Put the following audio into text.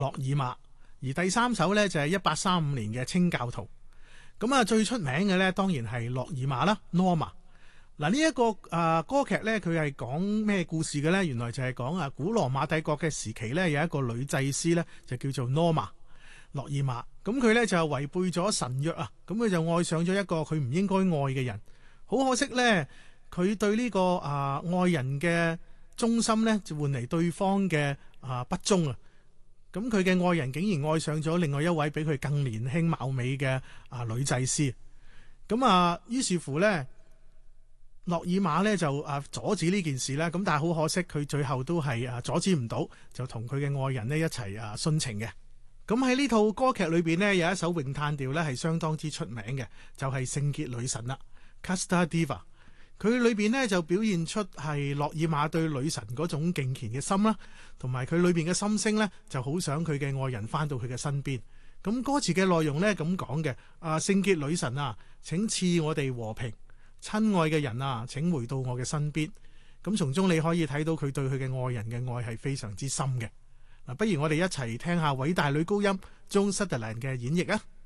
諾爾瑪，而第三首呢，就係1835年嘅清教徒。咁啊，最出名嘅呢，當然係諾爾瑪啦 ，Norma。嗱，呢一個歌劇呢，佢係講咩故事嘅呢？原來就係講古羅馬帝國嘅時期呢，有一個女祭司呢，就叫做 Norma 諾爾瑪。咁佢呢，就違背咗神約啊，咁佢就愛上咗一個佢唔應該愛嘅人。好可惜呢，佢對呢個愛人嘅忠心呢，就換嚟對方嘅不忠啊。咁佢嘅愛人竟然愛上咗另外一位比佢更年輕貌美嘅女祭司。咁於是乎呢，諾爾瑪呢就阻止呢件事啦。咁但係好可惜，佢最後都係阻止唔到，就同佢嘅愛人呢一齊殉情嘅。咁喺呢套歌劇裏邊呢，有一首詠嘆調呢係相當之出名嘅，就係聖潔女神啦 Casta Diva。佢裏邊呢就表現出係諾爾瑪對女神嗰種敬虔嘅心啦，同埋佢裏邊嘅心聲呢就好想佢嘅愛人翻到佢嘅身邊。咁歌詞嘅內容呢咁講嘅，聖潔女神啊，請賜我哋和平，親愛嘅人啊，請回到我嘅身邊。咁從中你可以睇到佢對佢嘅愛人嘅愛係非常之深嘅。嗱，不如我哋一齊聽下偉大女高音 Joan Sutherland 嘅演繹啊！